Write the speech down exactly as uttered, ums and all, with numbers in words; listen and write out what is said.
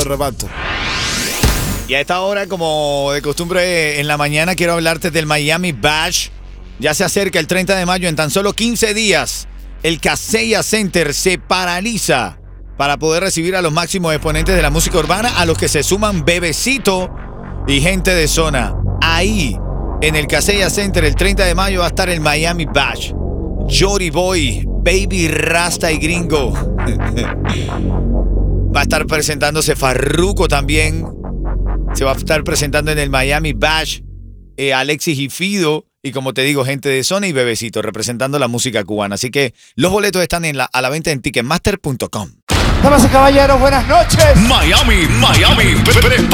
el reparto. Y a esta hora, como de costumbre en la mañana, quiero hablarte del Miami Bash. Ya se acerca el treinta de mayo, en tan solo quince días, el Kaseya Center se paraliza para poder recibir a los máximos exponentes de la música urbana, a los que se suman Bebecito y gente de zona. Ahí, en el Kaseya Center, el treinta de mayo va a estar el Miami Bash. Jory Boy, Baby Rasta y Gringo. Va a estar presentándose Farruko también. Se va a estar presentando en el Miami Bash eh, Alexis y Fido. Y como te digo, gente de zona y Bebecito representando la música cubana. Así que los boletos están en la, a la venta en ticketmaster punto com. Damas y caballeros, buenas noches. Miami, Miami, prepara